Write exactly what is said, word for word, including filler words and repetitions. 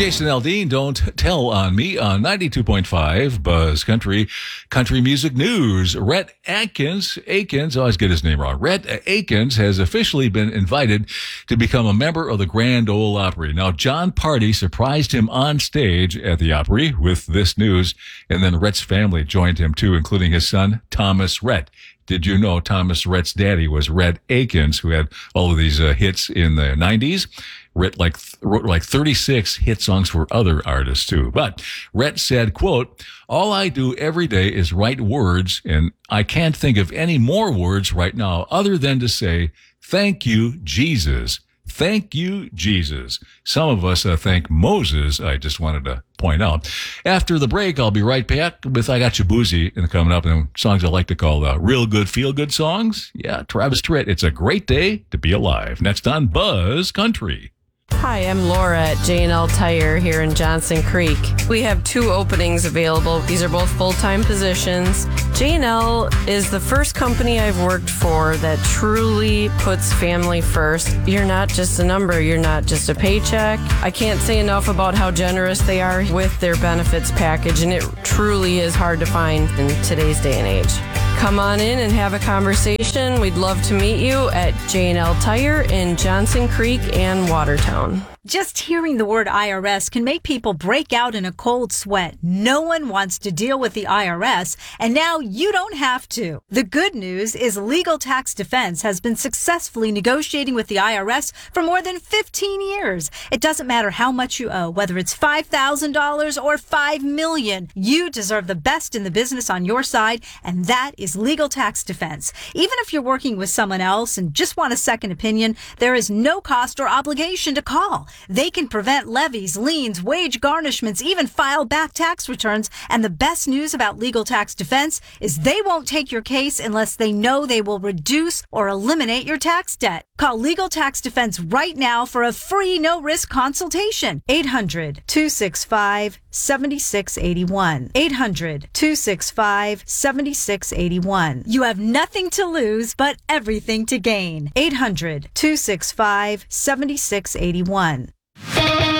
Jason Aldean, Don't Tell on Me on ninety-two point five Buzz Country Country Music News. Rhett Akins, Akins, I always get his name wrong. Rhett Akins has officially been invited to become a member of the Grand Ole Opry. Now, John Party surprised him on stage at the Opry with this news, and then Rhett's family joined him too, including his son, Thomas Rhett. Did you know Thomas Rhett's daddy was Rhett Akins, who had all of these uh, hits in the nineties? Rhett like wrote like thirty-six hit songs for other artists too. But Rhett said, quote, "All I do every day is write words, and I can't think of any more words right now other than to say, thank you, Jesus. Thank you, Jesus." Some of us uh, thank Moses, I just wanted to point out. After the break, I'll be right back with I Got You Boozy and coming up, and songs I like to call uh, real good feel-good songs. Yeah, Travis Tritt, It's a Great Day to Be Alive. Next on Buzz Country. Hi, I'm Laura at J and L Tire here in Johnson Creek. We have two openings available. These are both full-time positions. J and L is the first company I've worked for that truly puts family first. You're not just a number. You're not just a paycheck. I can't say enough about how generous they are with their benefits package, and it truly is hard to find in today's day and age. Come on in and have a conversation. We'd love to meet you at J and L Tire in Johnson Creek and Watertown. Just hearing the word I R S can make people break out in a cold sweat. No one wants to deal with the I R S, and now you don't have to. The good news is Legal Tax Defense has been successfully negotiating with the I R S for more than fifteen years. It doesn't matter how much you owe, whether it's five thousand dollars or five million dollars. You deserve the best in the business on your side, and that is Legal Tax Defense. Even if you're working with someone else and just want a second opinion, there is no cost or obligation to call. They can prevent levies, liens, wage garnishments, even file back tax returns. And the best news about Legal Tax Defense is they won't take your case unless they know they will reduce or eliminate your tax debt. Call Legal Tax Defense right now for a free no-risk consultation. eight hundred, two six five, seven six eight one. eight hundred, two six five, seven six eight one. You have nothing to lose, but everything to gain. eight hundred, two six five, seven six eight one.